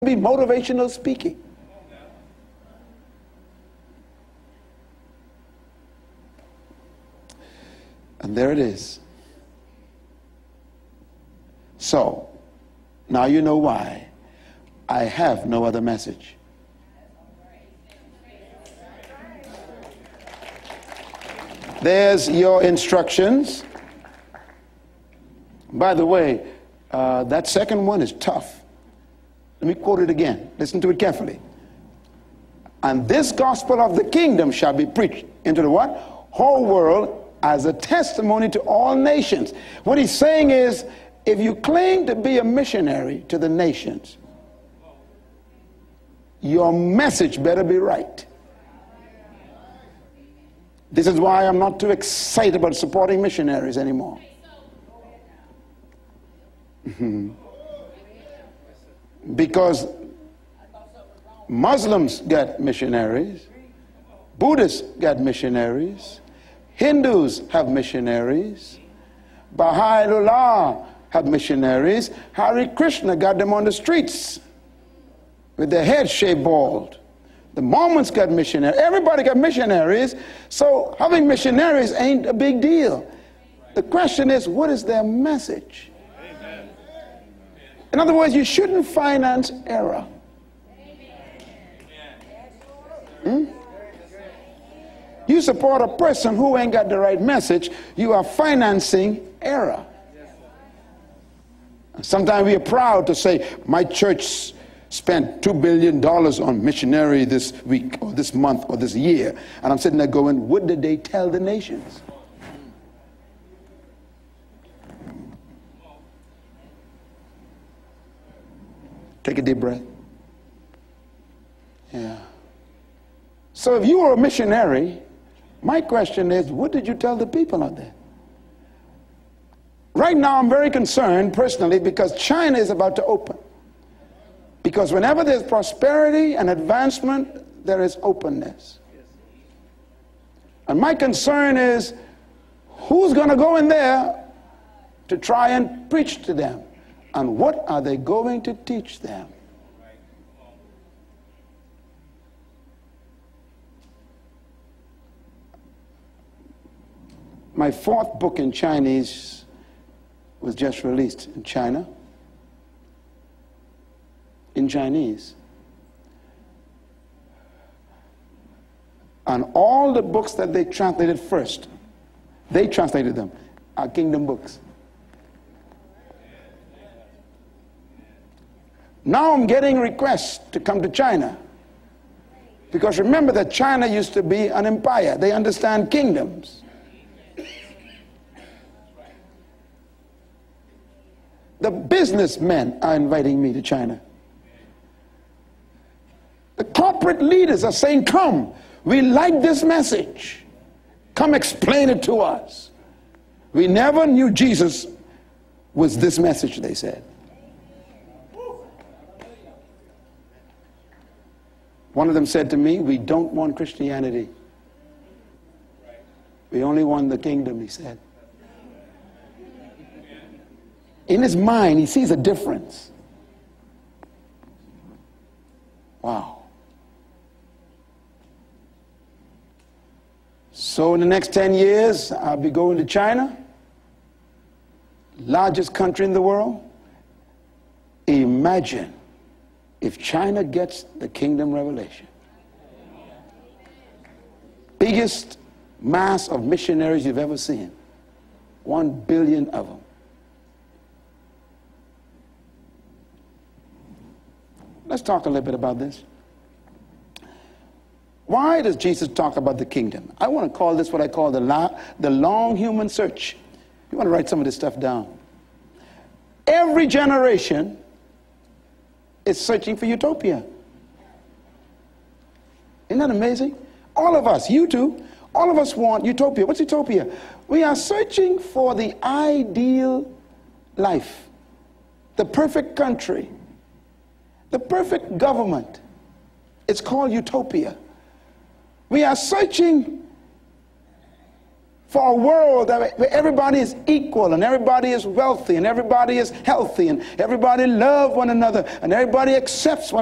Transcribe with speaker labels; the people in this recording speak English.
Speaker 1: be motivational speaking. And there it is. So, now you know why I have no other message. There's your instructions. By the way, that second one is tough. Let me quote it again. Listen to it carefully. And this gospel of the kingdom shall be preached into the what? Whole world as a testimony to all nations. What he's saying is, if you claim to be a missionary to the nations, your message better be right. This is why I'm not too excited about supporting missionaries anymore. Because Muslims got missionaries, Buddhists got missionaries, Hindus have missionaries, Baha'u'llah have missionaries, Hare Krishna got them on the streets with their heads shaved bald. The Mormons got missionaries. Everybody got missionaries. So having missionaries ain't a big deal. The question is, what is their message? In other words, you shouldn't finance error. You support a person who ain't got the right message, you are financing error. Sometimes we are proud to say, my church spent $2 billion on missionary this week or this month or this year. And I'm sitting there going, what did they tell the nations? Take a deep breath. Yeah. So if you were a missionary, my question is, what did you tell the people out there? Right now I'm very concerned personally because China is about to open. Because whenever there's prosperity and advancement, there is openness. And my concern is, who's going to go in there to try and preach to them? And what are they going to teach them? My fourth book in Chinese was just released in China. In Chinese. And all the books that they translated first, they translated them, are kingdom books. Now I'm getting requests to come to China. Because remember that China used to be an empire. They understand kingdoms. The businessmen are inviting me to China. The corporate leaders are saying, come, we like this message. Come explain it to us. We never knew Jesus was this message, they said. One of them said to me, we don't want Christianity. We only want the kingdom, he said. In his mind, he sees a difference. Wow. So in the next 10 years, I'll be going to China, largest country in the world. Imagine if China gets the kingdom revelation. Biggest mass of missionaries you've ever seen. 1 billion of them. Let's talk a little bit about this. Why does Jesus talk about the kingdom? I want to call this what I call the long human search. You want to write some of this stuff down. Every generation is searching for utopia. Isn't that amazing? All of us, you too, all of us want utopia. What's utopia? We are searching for the ideal life, the perfect country, the perfect government. It's called utopia. We are searching for a world where everybody is equal and everybody is wealthy and everybody is healthy and everybody loves one another and everybody accepts one